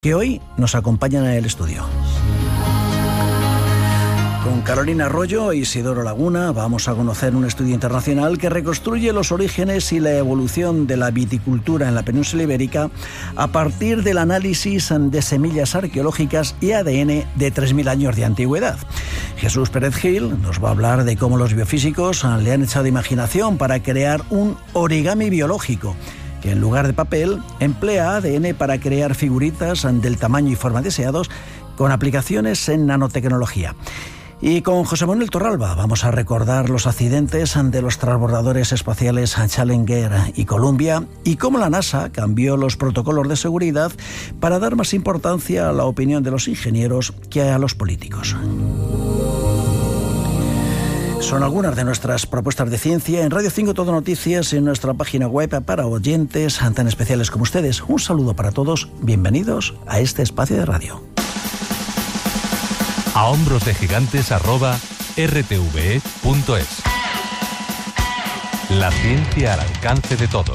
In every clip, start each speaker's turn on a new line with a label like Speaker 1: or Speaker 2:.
Speaker 1: que hoy nos acompañan en el estudio. Con Carolina Arroyo e Isidoro Laguna vamos a conocer un estudio internacional que reconstruye los orígenes y la evolución de la viticultura en la península ibérica a partir del análisis de semillas arqueológicas y ADN de 3.000 años de antigüedad. Jesús Pérez Gil nos va a hablar de cómo los biofísicos le han echado imaginación para crear un origami biológico que en lugar de papel emplea ADN para crear figuritas del tamaño y forma deseados con aplicaciones en nanotecnología. Y con José Manuel Torralba vamos a recordar los accidentes de los transbordadores espaciales Challenger y Columbia y cómo la NASA cambió los protocolos de seguridad para dar más importancia a la opinión de los ingenieros que a los políticos. Son algunas de nuestras propuestas de ciencia en Radio 5 Todo Noticias, en nuestra página web para oyentes tan especiales como ustedes. Un saludo para todos, bienvenidos a este espacio de radio.
Speaker 2: A hombros de gigantes @rtve.es. La ciencia al alcance de todos.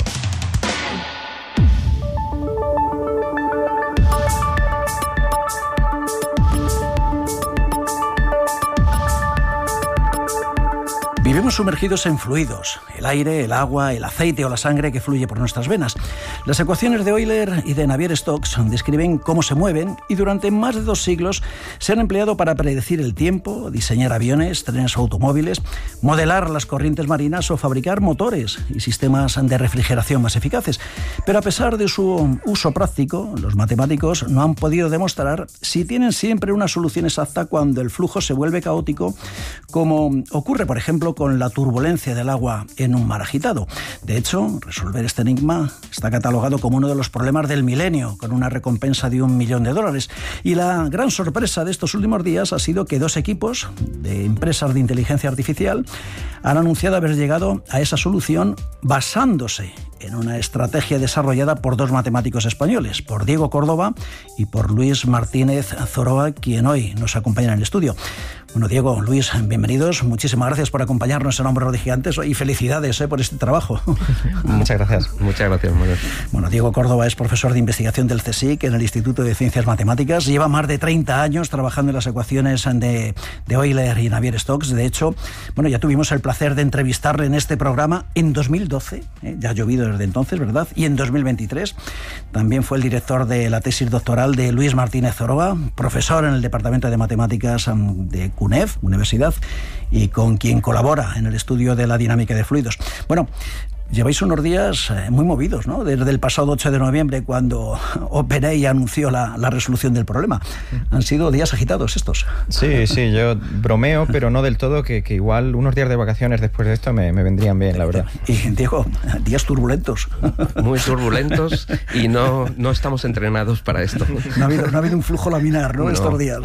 Speaker 1: Vivimos sumergidos en fluidos, el aire, el agua, el aceite o la sangre que fluye por nuestras venas. Las ecuaciones de Euler y de Navier-Stokes describen cómo se mueven y durante más de 2 siglos se han empleado para predecir el tiempo, diseñar aviones, trenes o automóviles, modelar las corrientes marinas o fabricar motores y sistemas de refrigeración más eficaces. Pero a pesar de su uso práctico, los matemáticos no han podido demostrar si tienen siempre una solución exacta cuando el flujo se vuelve caótico, como ocurre, por ejemplo, con la turbulencia del agua en un mar agitado. De hecho, resolver este enigma está catalogado como uno de los problemas del milenio, con una recompensa de $1 millón. Y la gran sorpresa de estos últimos días ha sido que 2 equipos de empresas de inteligencia artificial han anunciado haber llegado a esa solución basándose en una estrategia desarrollada por 2 matemáticos españoles, por Diego Córdoba y por Luis Martínez Zoroa, quien hoy nos acompaña en el estudio. Bueno, Diego, Luis, bienvenidos. Muchísimas gracias por acompañarnos en Hombros de Gigantes y felicidades por este trabajo.
Speaker 3: Muchas gracias, Manuel.
Speaker 1: Bueno, Diego Córdoba es profesor de investigación del CSIC en el Instituto de Ciencias Matemáticas. Lleva más de 30 años trabajando en las ecuaciones de Euler y Navier-Stokes. De hecho, bueno, ya tuvimos el placer de entrevistarle en este programa en 2012. Ya ha llovido desde entonces, ¿verdad? Y en 2023 también fue el director de la tesis doctoral de Luis Martínez Zoroa, profesor en el Departamento de Matemáticas de CUNEF, Universidad, y con quien colabora en el estudio de la dinámica de fluidos. Bueno, lleváis unos días muy movidos, ¿no? Desde el pasado 8 de noviembre, cuando OpenAI anunció la resolución del problema. Han sido días agitados estos.
Speaker 3: Sí, yo bromeo, pero no del todo, que igual unos días de vacaciones después de esto me vendrían bien, la verdad.
Speaker 1: Y Diego, días turbulentos.
Speaker 4: Muy turbulentos y no estamos entrenados para esto.
Speaker 1: No ha habido un flujo laminar, ¿no? Estos días.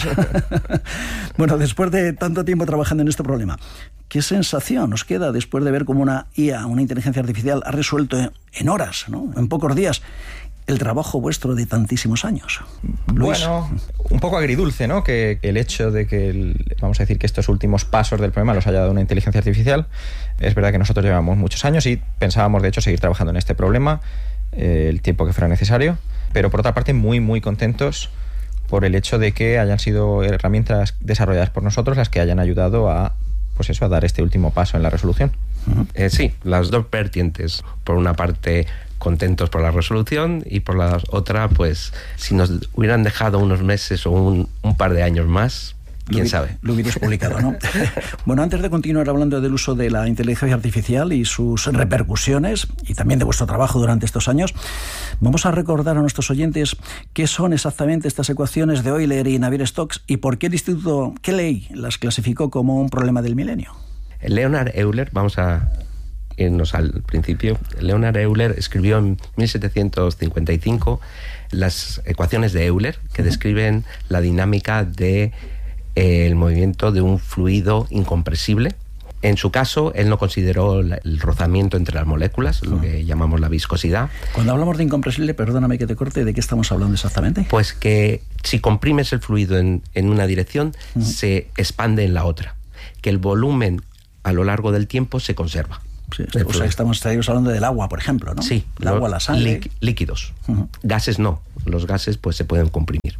Speaker 1: Bueno, después de tanto tiempo trabajando en este problema, ¿qué sensación os queda después de ver cómo una IA, una inteligencia artificial, ha resuelto en horas, ¿no? En pocos días, el trabajo vuestro de tantísimos años? Luis.
Speaker 3: Bueno, un poco agridulce, ¿no? Que el hecho de que, vamos a decir, que estos últimos pasos del problema los haya dado una inteligencia artificial. Es verdad que nosotros llevamos muchos años y pensábamos, de hecho, seguir trabajando en este problema el tiempo que fuera necesario, pero por otra parte muy, muy contentos por el hecho de que hayan sido herramientas desarrolladas por nosotros las que hayan ayudado a dar este último paso en la resolución.
Speaker 4: Sí, las 2 vertientes. Por una parte, contentos por la resolución, y por la otra, pues, si nos hubieran dejado unos meses o un par de años más, quién sabe.
Speaker 1: Lo hubierais publicado, ¿no? Bueno, antes de continuar hablando del uso de la inteligencia artificial y sus repercusiones, y también de vuestro trabajo durante estos años, vamos a recordar a nuestros oyentes qué son exactamente estas ecuaciones de Euler y Navier-Stokes y por qué el instituto, qué ley las clasificó como un problema del milenio.
Speaker 4: Leonhard Euler, vamos a irnos al principio. Leonhard Euler escribió en 1755 las ecuaciones de Euler, que describen la dinámica de el movimiento de un fluido incompresible. En su caso, él no consideró el rozamiento entre las moléculas, lo que llamamos la viscosidad.
Speaker 1: Cuando hablamos de incompresible, perdóname que te corte, ¿de qué estamos hablando exactamente?
Speaker 4: Pues que si comprimes el fluido en una dirección, se expande en la otra. Que el volumen a lo largo del tiempo se conserva.
Speaker 1: Sí, o sea, estamos hablando del agua, por ejemplo, ¿no?
Speaker 4: Sí.
Speaker 1: El agua, la sangre.
Speaker 4: Líquidos. Gases no. Los gases pues se pueden comprimir.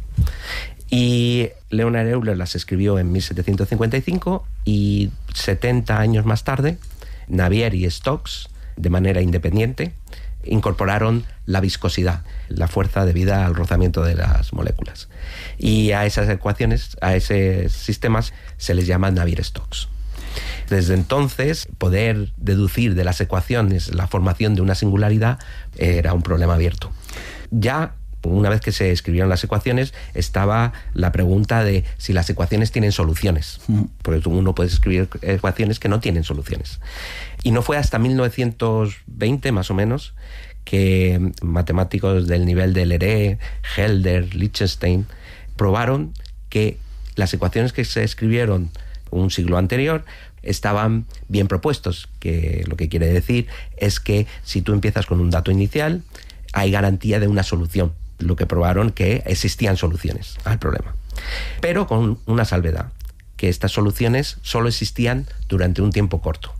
Speaker 4: Y Leonhard Euler las escribió en 1755 y 70 años más tarde, Navier y Stokes, de manera independiente, incorporaron la viscosidad, la fuerza debida al rozamiento de las moléculas. Y a esas ecuaciones, a esos sistemas, se les llama Navier-Stokes. Desde entonces, poder deducir de las ecuaciones la formación de una singularidad era un problema abierto. Ya una vez que se escribieron las ecuaciones, estaba la pregunta de si las ecuaciones tienen soluciones. Porque uno puede escribir ecuaciones que no tienen soluciones. Y no fue hasta 1920, más o menos, que matemáticos del nivel de Leray, Helder, Lichtenstein, probaron que las ecuaciones que se escribieron un siglo anterior estaban bien propuestos, que lo que quiere decir es que si tú empiezas con un dato inicial, hay garantía de una solución. Lo que probaron que existían soluciones al problema. Pero con una salvedad, que estas soluciones solo existían durante un tiempo corto.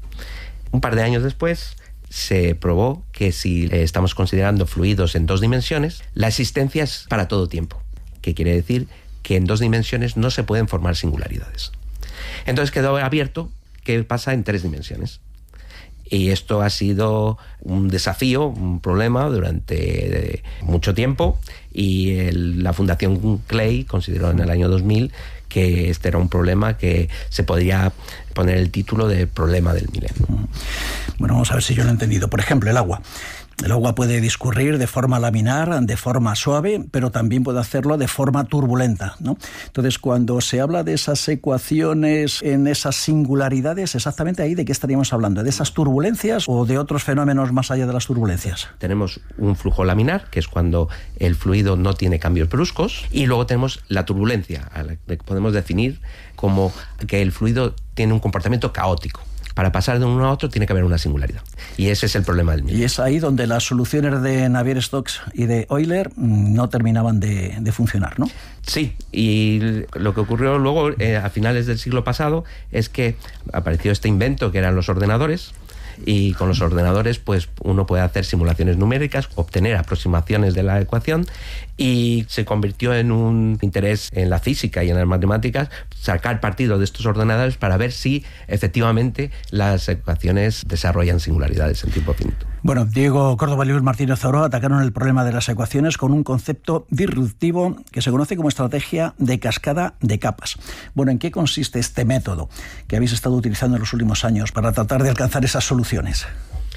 Speaker 4: Un par de años después se probó que si estamos considerando fluidos en 2 dimensiones, la existencia es para todo tiempo. ¿Qué quiere decir? Que en 2 dimensiones no se pueden formar singularidades. Entonces quedó abierto qué pasa en 3 dimensiones. Y esto ha sido un desafío, un problema durante mucho tiempo, y la Fundación Clay consideró en el año 2000 que este era un problema que se podría poner el título de problema del milenio.
Speaker 1: Bueno, vamos a ver si yo lo he entendido. Por ejemplo, el agua. El agua puede discurrir de forma laminar, de forma suave, pero también puede hacerlo de forma turbulenta, ¿no? Entonces, cuando se habla de esas ecuaciones en esas singularidades, exactamente ahí ¿de qué estaríamos hablando? ¿De esas turbulencias o de otros fenómenos más allá de las turbulencias?
Speaker 4: Tenemos un flujo laminar, que es cuando el fluido no tiene cambios bruscos, y luego tenemos la turbulencia, a la que podemos definir como que el fluido tiene un comportamiento caótico. Para pasar de uno a otro tiene que haber una singularidad. Y ese es el problema del milenio.
Speaker 1: Y es ahí donde las soluciones de Navier-Stokes y de Euler no terminaban de funcionar, ¿no?
Speaker 4: Sí, y lo que ocurrió luego, a finales del siglo pasado, es que apareció este invento que eran los ordenadores. Y con los ordenadores pues uno puede hacer simulaciones numéricas, obtener aproximaciones de la ecuación, y se convirtió en un interés en la física y en las matemáticas sacar partido de estos ordenadores para ver si efectivamente las ecuaciones desarrollan singularidades en tiempo finito.
Speaker 1: Bueno, Diego Córdoba y Luis Martínez Oro atacaron el problema de las ecuaciones con un concepto disruptivo que se conoce como estrategia de cascada de capas. Bueno, ¿en qué consiste este método que habéis estado utilizando en los últimos años para tratar de alcanzar esas soluciones?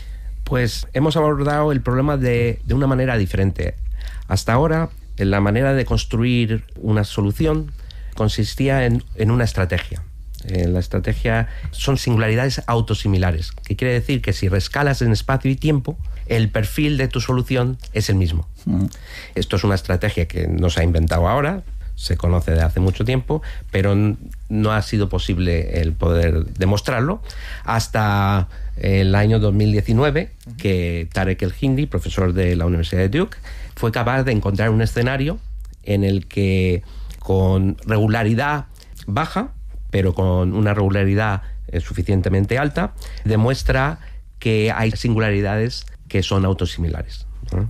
Speaker 4: Pues hemos abordado el problema de una manera diferente. Hasta ahora, la manera de construir una solución consistía en una estrategia. La estrategia son singularidades autosimilares, que quiere decir que si rescalas en espacio y tiempo, el perfil de tu solución es el mismo. Esto es una estrategia que no se ha inventado ahora, se conoce de hace mucho tiempo, pero no ha sido posible el poder demostrarlo hasta el año 2019, que Tarek El-Hindi, profesor de la Universidad de Duke, fue capaz de encontrar un escenario en el que con regularidad baja, pero con una regularidad suficientemente alta, demuestra que hay singularidades que son autosimilares.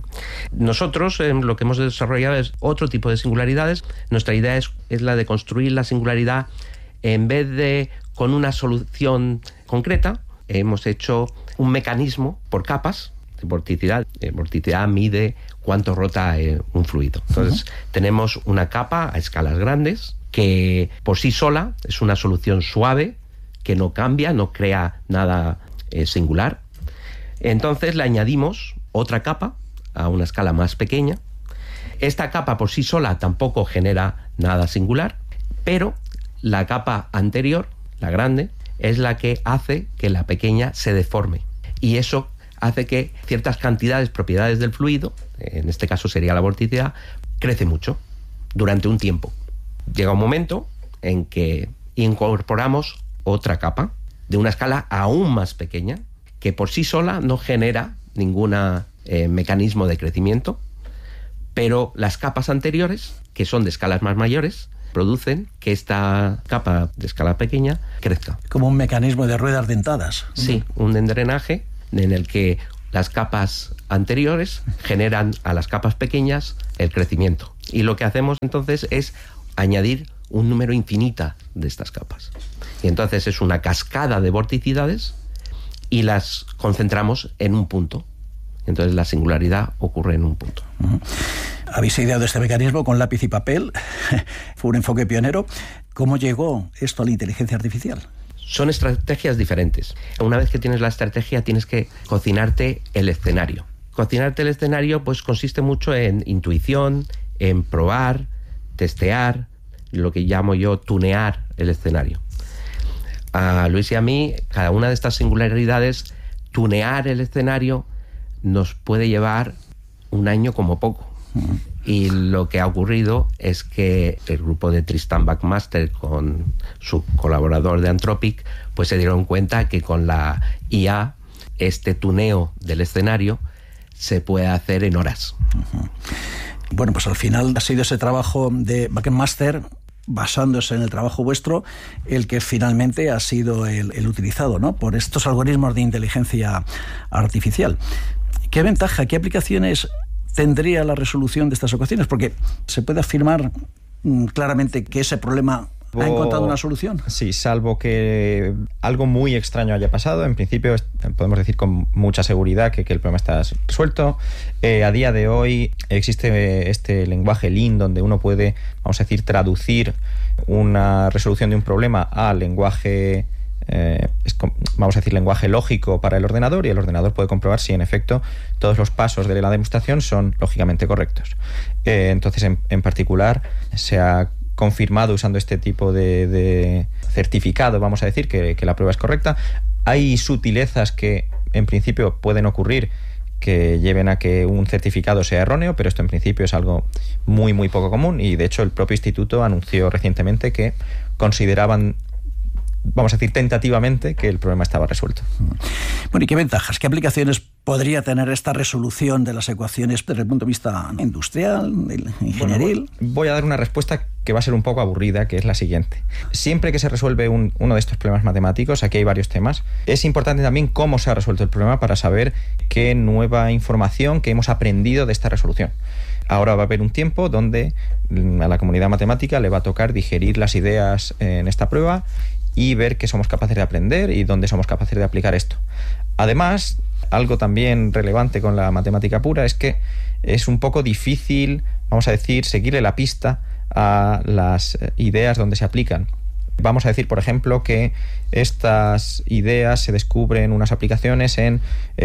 Speaker 4: Nosotros lo que hemos desarrollado es otro tipo de singularidades. Nuestra idea es la de construir la singularidad en vez de con una solución concreta. Hemos hecho un mecanismo por capas de vorticidad. Vorticidad mide cuánto rota un fluido. Entonces, tenemos una capa a escalas grandes que por sí sola es una solución suave, que no cambia, no crea nada singular. Entonces le añadimos otra capa a una escala más pequeña. Esta capa por sí sola tampoco genera nada singular, pero la capa anterior, la grande, es la que hace que la pequeña se deforme. Y eso hace que ciertas cantidades, propiedades del fluido, en este caso sería la vorticidad, crece mucho durante un tiempo. Llega un momento en que incorporamos otra capa de una escala aún más pequeña, que por sí sola no genera ningún mecanismo de crecimiento, pero las capas anteriores, que son de escalas más mayores, producen que esta capa de escala pequeña crezca.
Speaker 1: Como un mecanismo de ruedas dentadas.
Speaker 4: Sí, un drenaje en el que las capas anteriores generan a las capas pequeñas el crecimiento. Y lo que hacemos entonces es añadir un número infinita de estas capas. Y entonces es una cascada de vorticidades y las concentramos en un punto. Entonces la singularidad ocurre en un punto.
Speaker 1: Habéis ideado este mecanismo con lápiz y papel. Fue un enfoque pionero. ¿Cómo llegó esto a la inteligencia artificial?
Speaker 4: Son estrategias diferentes. Una vez que tienes la estrategia, tienes que cocinarte el escenario. Cocinarte el escenario pues consiste mucho en intuición, en probar, testear, lo que llamo yo tunear el escenario. A Luis y a mí, cada una de estas singularidades, tunear el escenario nos puede llevar un año como poco. Y lo que ha ocurrido es que el grupo de Tristan Buckmaster con su colaborador de Anthropic pues se dieron cuenta que con la IA este tuneo del escenario se puede hacer en horas.
Speaker 1: Bueno, pues al final ha sido ese trabajo de Buckmaster, basándose en el trabajo vuestro, el que finalmente ha sido el utilizado, ¿no?, por estos algoritmos de inteligencia artificial. ¿Qué ventaja, qué aplicaciones tendría la resolución de estas ecuaciones? Porque se puede afirmar claramente que ese problema ha encontrado una solución.
Speaker 3: Sí, salvo que algo muy extraño haya pasado. En principio podemos decir con mucha seguridad que el problema está resuelto. A día de hoy existe este lenguaje Lean donde uno puede, vamos a decir, traducir una resolución de un problema a lenguaje vamos a decir lenguaje lógico para el ordenador, y el ordenador puede comprobar si en efecto todos los pasos de la demostración son lógicamente correctos. Entonces en particular se ha confirmado usando este tipo de certificado, vamos a decir, que la prueba es correcta. Hay sutilezas que en principio pueden ocurrir que lleven a que un certificado sea erróneo, pero esto en principio es algo muy muy poco común, y de hecho el propio instituto anunció recientemente que consideraban, vamos a decir, tentativamente, que el problema estaba resuelto.
Speaker 1: Bueno, ¿y qué ventajas, qué aplicaciones podría tener esta resolución de las ecuaciones desde el punto de vista industrial, ingenieril?
Speaker 3: Bueno, voy a dar una respuesta que va a ser un poco aburrida, que es la siguiente. Siempre que se resuelve uno de estos problemas matemáticos, aquí hay varios temas, es importante también cómo se ha resuelto el problema para saber qué nueva información que hemos aprendido de esta resolución. Ahora va a haber un tiempo donde a la comunidad matemática le va a tocar digerir las ideas en esta prueba y ver qué somos capaces de aprender y dónde somos capaces de aplicar esto. Además, algo también relevante con la matemática pura es que es un poco difícil, vamos a decir, seguirle la pista a las ideas donde se aplican. Vamos a decir, por ejemplo, que estas ideas se descubren unas aplicaciones en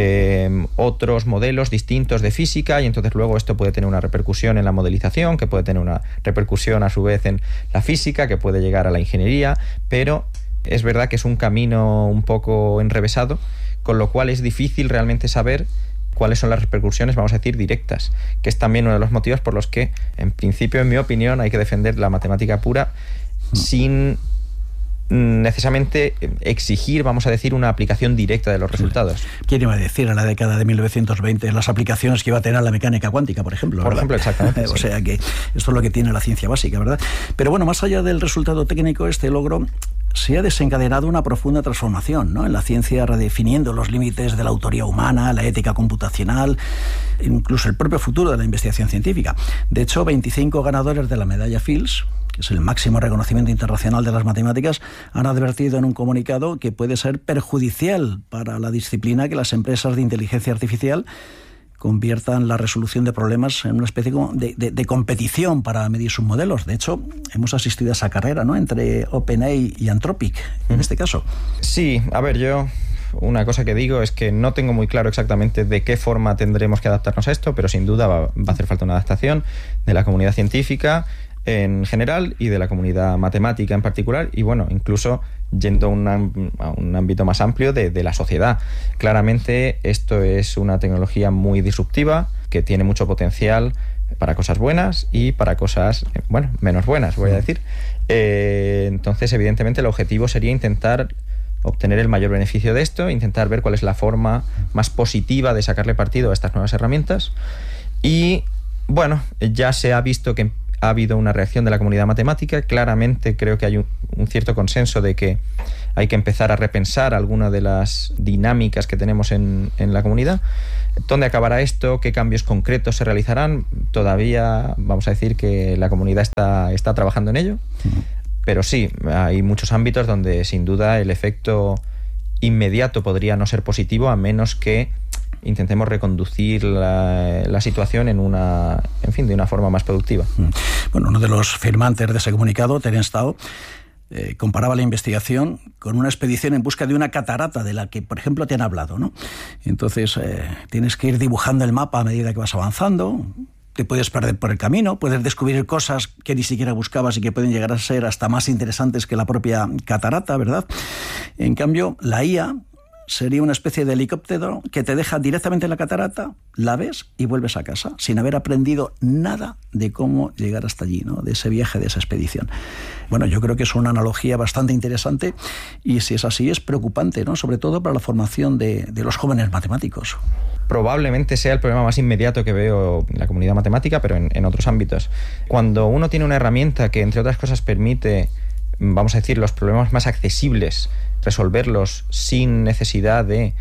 Speaker 3: otros modelos distintos de física, y entonces luego esto puede tener una repercusión en la modelización, que puede tener una repercusión a su vez en la física, que puede llegar a la ingeniería, pero es verdad que es un camino un poco enrevesado, con lo cual es difícil realmente saber cuáles son las repercusiones, vamos a decir, directas, que es también uno de los motivos por los que, en principio, en mi opinión, hay que defender la matemática pura sin necesariamente exigir, vamos a decir, una aplicación directa de los resultados.
Speaker 1: ¿Quién iba a decir en la década de 1920 las aplicaciones que iba a tener la mecánica cuántica, por ejemplo?
Speaker 3: Por ejemplo, exactamente.
Speaker 1: O sea que esto es lo que tiene la ciencia básica, ¿verdad? Pero bueno, más allá del resultado técnico, este logro se ha desencadenado una profunda transformación, ¿no?, en la ciencia, redefiniendo los límites de la autoría humana, la ética computacional, incluso el propio futuro de la investigación científica. De hecho, 25 ganadores de la medalla Fields, que es el máximo reconocimiento internacional de las matemáticas, han advertido en un comunicado que puede ser perjudicial para la disciplina que las empresas de inteligencia artificial conviertan la resolución de problemas en una especie de competición para medir sus modelos. De hecho, hemos asistido a esa carrera, ¿no?, entre OpenAI y Anthropic, en este caso.
Speaker 3: Sí, a ver, yo una cosa que digo es que no tengo muy claro exactamente de qué forma tendremos que adaptarnos a esto, pero sin duda va a hacer falta una adaptación de la comunidad científica en general y de la comunidad matemática en particular, y bueno, incluso yendo a un ámbito más amplio de la sociedad. Claramente esto es una tecnología muy disruptiva que tiene mucho potencial para cosas buenas y para cosas, bueno, menos buenas, voy a decir. Entonces, evidentemente, el objetivo sería intentar obtener el mayor beneficio de esto, intentar ver cuál es la forma más positiva de sacarle partido a estas nuevas herramientas. Y bueno, ya se ha visto que ha habido una reacción de la comunidad matemática. Claramente creo que hay un cierto consenso de que hay que empezar a repensar algunas de las dinámicas que tenemos en la comunidad. ¿Dónde acabará esto? ¿Qué cambios concretos se realizarán? Todavía vamos a decir que la comunidad está trabajando en ello, pero sí, hay muchos ámbitos donde sin duda el efecto inmediato podría no ser positivo, a menos que intentemos reconducir la situación de una forma más productiva.
Speaker 1: Bueno, uno de los firmantes de ese comunicado, Terence Tao, comparaba la investigación con una expedición en busca de una catarata de la que, por ejemplo, te han hablado, ¿no? Entonces, tienes que ir dibujando el mapa a medida que vas avanzando. Te puedes perder por el camino, puedes descubrir cosas que ni siquiera buscabas y que pueden llegar a ser hasta más interesantes que la propia catarata, ¿verdad? En cambio, la IA sería una especie de helicóptero que te deja directamente en la catarata, la ves y vuelves a casa, sin haber aprendido nada de cómo llegar hasta allí, ¿no? De ese viaje, de esa expedición. Bueno, yo creo que es una analogía bastante interesante y si es así es preocupante, ¿no? Sobre todo para la formación de los jóvenes matemáticos.
Speaker 3: Probablemente sea el problema más inmediato que veo en la comunidad matemática, pero en otros ámbitos. Cuando uno tiene una herramienta que, entre otras cosas, permite, vamos a decir, los problemas más accesibles, resolverlos sin necesidad de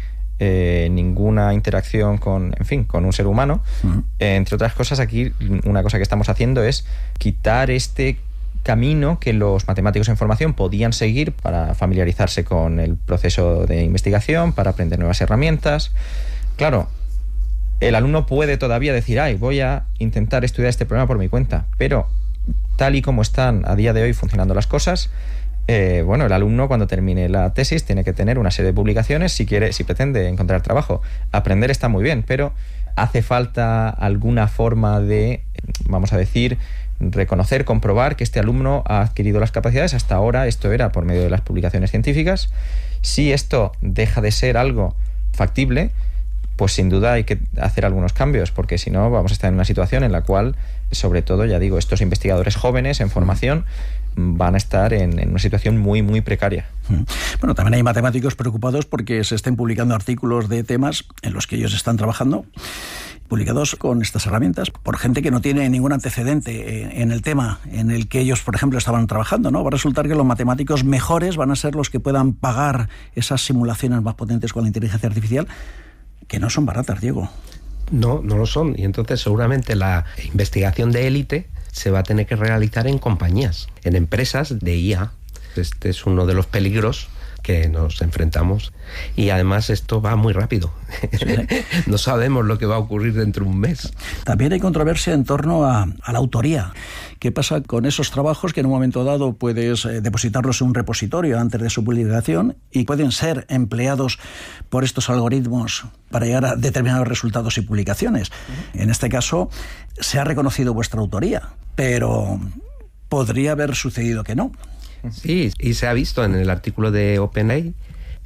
Speaker 3: ninguna interacción con un ser humano. Entre otras cosas, aquí una cosa que estamos haciendo es quitar este camino que los matemáticos en formación podían seguir para familiarizarse con el proceso de investigación, para aprender nuevas herramientas. Claro, el alumno puede todavía decir, voy a intentar estudiar este problema por mi cuenta, pero tal y como están a día de hoy funcionando las cosas, el alumno cuando termine la tesis tiene que tener una serie de publicaciones si pretende encontrar trabajo. Aprender está muy bien, pero hace falta alguna forma de, vamos a decir, reconocer, comprobar que este alumno ha adquirido las capacidades. Hasta ahora esto era por medio de las publicaciones científicas. Si esto deja de ser algo factible, pues sin duda hay que hacer algunos cambios, porque si no vamos a estar en una situación en la cual, sobre todo, ya digo, estos investigadores jóvenes en formación van a estar en una situación muy, muy precaria.
Speaker 1: Bueno, también hay matemáticos preocupados porque se estén publicando artículos de temas en los que ellos están trabajando, publicados con estas herramientas, por gente que no tiene ningún antecedente en el tema en el que ellos, por ejemplo, estaban trabajando, ¿no? Va a resultar que los matemáticos mejores van a ser los que puedan pagar esas simulaciones más potentes con la inteligencia artificial, que no son baratas, Diego.
Speaker 4: No lo son. Y entonces seguramente la investigación de élite se va a tener que realizar en compañías, en empresas de IA. Este es uno de los peligros que nos enfrentamos. Y además esto va muy rápido. Sí. No sabemos lo que va a ocurrir dentro de un mes.
Speaker 1: También hay controversia en torno a la autoría. ¿Qué pasa con esos trabajos que en un momento dado puedes depositarlos en un repositorio antes de su publicación y pueden ser empleados por estos algoritmos para llegar a determinados resultados y publicaciones? En este caso se ha reconocido vuestra autoría, pero podría haber sucedido que no.
Speaker 4: Sí, y se ha visto en el artículo de OpenAI,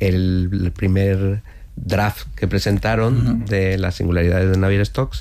Speaker 4: el primer draft que presentaron de las singularidades de Navier-Stokes,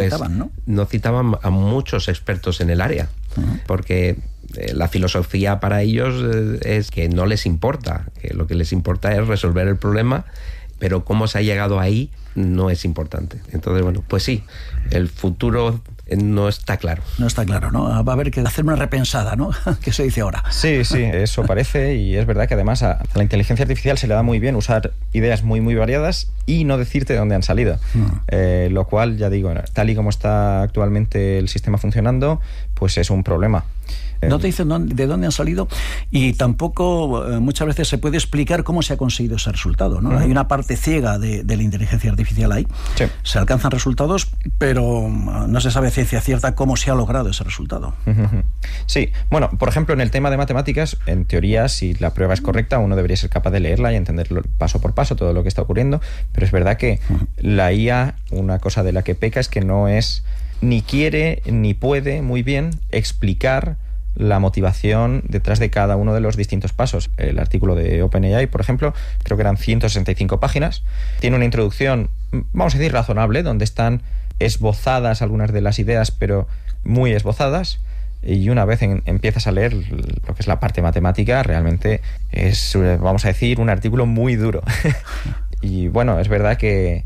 Speaker 4: no citaban a muchos expertos en el área, porque la filosofía para ellos es que no les importa, que lo que les importa es resolver el problema, pero cómo se ha llegado ahí no es importante. Entonces, bueno, pues sí, el futuro no está claro. No está claro,
Speaker 1: ¿no? Va a haber que hacer una repensada, ¿no? Que se dice ahora.
Speaker 3: Sí, eso parece, y es verdad que además a la inteligencia artificial se le da muy bien usar ideas muy, muy variadas y no decirte de dónde han salido. Lo cual, ya digo, tal y como está actualmente el sistema funcionando, pues es un problema.
Speaker 1: No te dicen de dónde han salido y tampoco muchas veces se puede explicar cómo se ha conseguido ese resultado, ¿no? Hay una parte ciega de la inteligencia artificial ahí. Sí. Se alcanzan resultados, pero no se sabe ciencia cierta cómo se ha logrado ese resultado.
Speaker 3: Sí, bueno, por ejemplo, en el tema de matemáticas, en teoría, si la prueba es correcta, uno debería ser capaz de leerla y entenderlo paso por paso todo lo que está ocurriendo, pero es verdad que la IA, una cosa de la que peca es que no es, ni quiere, ni puede muy bien explicar la motivación detrás de cada uno de los distintos pasos. El artículo de OpenAI, por ejemplo, creo que eran 165 páginas. Tiene una introducción, vamos a decir, razonable, donde están esbozadas algunas de las ideas, pero muy esbozadas. Y una vez empiezas a leer lo que es la parte matemática, realmente es, vamos a decir, un artículo muy duro. Y bueno, es verdad que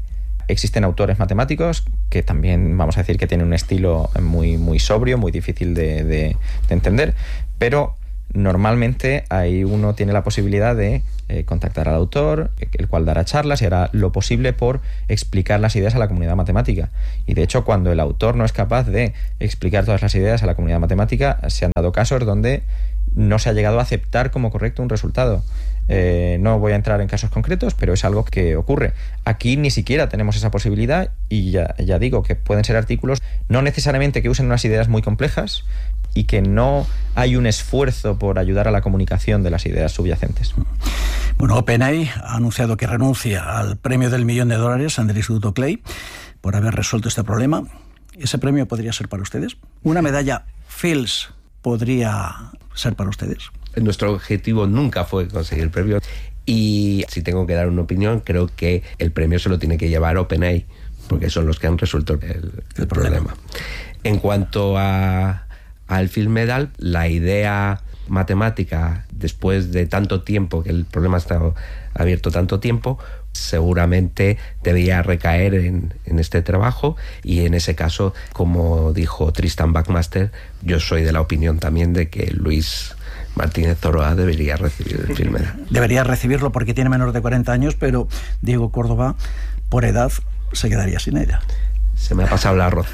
Speaker 3: Existen autores matemáticos que también, vamos a decir, que tienen un estilo muy, muy sobrio, muy difícil de entender, pero normalmente ahí uno tiene la posibilidad de contactar al autor, el cual dará charlas y hará lo posible por explicar las ideas a la comunidad matemática. Y de hecho, cuando el autor no es capaz de explicar todas las ideas a la comunidad matemática, se han dado casos donde no se ha llegado a aceptar como correcto un resultado. No voy a entrar en casos concretos, pero es algo que ocurre. Aquí ni siquiera tenemos esa posibilidad y ya digo que pueden ser artículos no necesariamente que usen unas ideas muy complejas y que no hay un esfuerzo por ayudar a la comunicación de las ideas subyacentes.
Speaker 1: Bueno, OpenAI ha anunciado que renuncia al premio del $1.000.000 del Instituto Clay por haber resuelto este problema. ¿Ese premio podría ser para ustedes? ¿Una medalla Fields podría ser para ustedes?
Speaker 4: Nuestro objetivo nunca fue conseguir el premio y si tengo que dar una opinión, creo que el premio se lo tiene que llevar OpenAI porque son los que han resuelto el problema. En cuanto al Fields Medal, la idea matemática, después de tanto tiempo, que el problema ha estado abierto tanto tiempo, seguramente debía recaer en este trabajo y en ese caso, como dijo Tristan Buckmaster, yo soy de la opinión también de que Luis Martínez Zoroa debería recibir el Fields Medal.
Speaker 1: Debería recibirlo porque tiene menos de 40 años, pero Diego Córdoba, por edad, se quedaría sin ella.
Speaker 4: Se me ha pasado el arroz.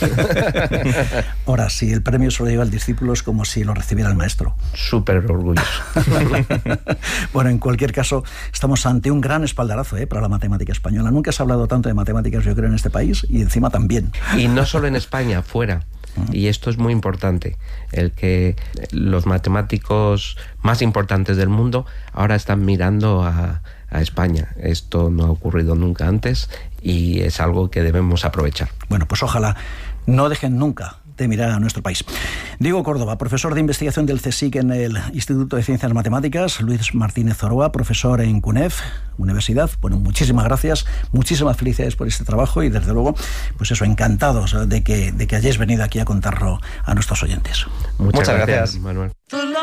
Speaker 1: Ahora, si el premio se lo lleva al discípulo, es como si lo recibiera el maestro.
Speaker 4: Súper orgulloso.
Speaker 1: Bueno, en cualquier caso, estamos ante un gran espaldarazo para la matemática española. Nunca se ha hablado tanto de matemáticas, yo creo, en este país, y encima también.
Speaker 4: Y no solo en España, fuera. Y esto es muy importante, el que los matemáticos más importantes del mundo ahora están mirando a España. Esto no ha ocurrido nunca antes y es algo que debemos aprovechar.
Speaker 1: Bueno, pues ojalá no dejen nunca de mirar a nuestro país. Diego Córdoba, profesor de investigación del CSIC en el Instituto de Ciencias Matemáticas, Luis Martínez Zoroa, profesor en CUNEF, Universidad. Bueno, muchísimas gracias, muchísimas felicidades por este trabajo y desde luego, pues eso, encantados de que hayáis venido aquí a contarlo a nuestros oyentes.
Speaker 4: Muchas gracias, Manuel.